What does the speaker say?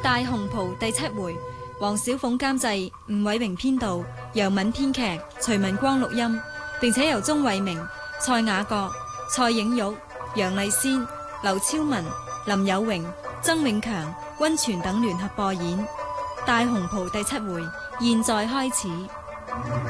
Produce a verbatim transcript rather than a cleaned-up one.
大紅袍第七回，黃小鳳監製，吳偉榮編導，楊敏編劇，徐文光錄音，並且由鍾偉明、蔡雅閣、蔡影玉、楊麗仙、劉超文、林有榮、曾永強、溫泉等聯合播演。大紅袍第七回現在開始。